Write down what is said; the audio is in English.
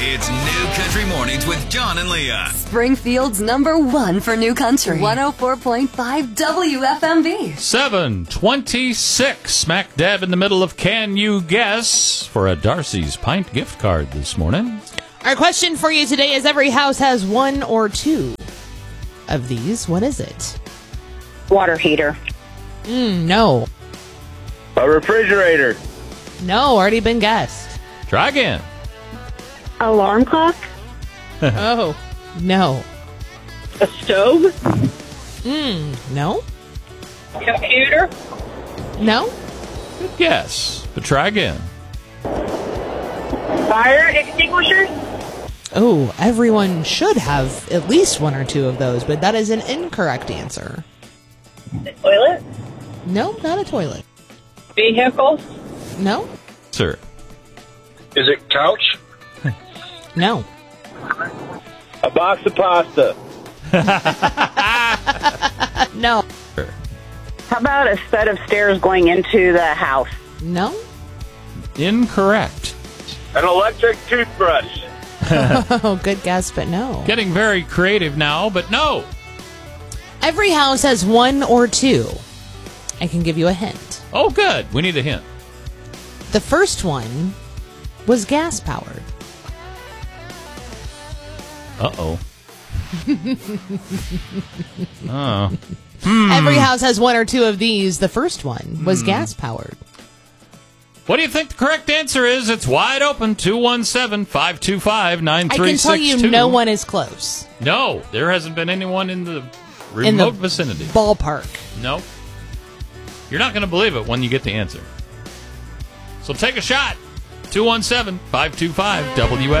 It's New Country Mornings with John and Leah. Springfield's #1 for New Country. 104.5 WFMV. 7:26, smack dab in the middle of Can You Guess for a Darcy's Pint gift card this morning. Our question for you today is every house has one or two of these. What is it? Water heater. No. A refrigerator. No, already been guessed. Try again. Alarm clock. Oh, no. A stove. No? Computer. No? Good guess, but try again. Fire extinguisher. Oh, everyone should have at least one or two of those, but that is an incorrect answer. The toilet. No, not a toilet. Vehicles. No? Sir. Is it couch? No. A box of pasta. No. How about a set of stairs going into the house? No? Incorrect. An electric toothbrush. Oh, good guess, but no. Getting very creative now, but no. Every house has one or two. I can give you a hint. Oh, good. We need a hint. The first one was gas-powered. Uh-oh. Oh. Every house has one or two of these. The first one was gas-powered. What do you think the correct answer is? It's wide open. 217-525-9362. I can tell you no one is close. No, there hasn't been anyone in the remote vicinity. Ballpark. No. You're not going to believe it when you get the answer. So take a shot. 217-525-WF.